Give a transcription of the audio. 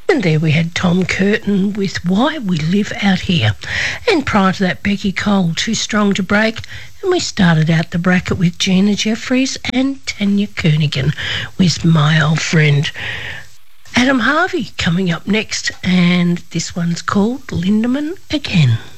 And there we had Tom Curtin with Why We Live Out Here. And prior to that, Becky Cole, Too Strong to Break. And we started out the bracket with Gina Jeffries and Tanya Kernaghan with My Old Friend. Adam Harvey coming up next, and this one's called Lindemann Again.